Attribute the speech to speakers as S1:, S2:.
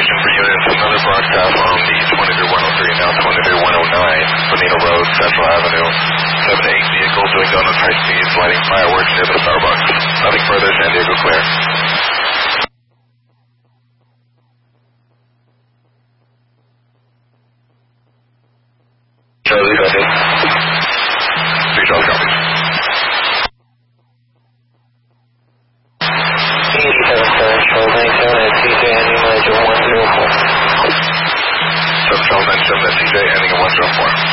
S1: Attention for units, another broadcast on the 23103, now 23109, Bonito Road, Central Avenue. 7 to 8 vehicles doing donuts high speeds, lighting fireworks near the Starbucks. Nothing further, San Diego clear. Charlie, copy. 3 Charlie, copy.
S2: 87 Charles 97 at CJ ending 104.
S1: 7 Charles 97 at CJ ending in 104.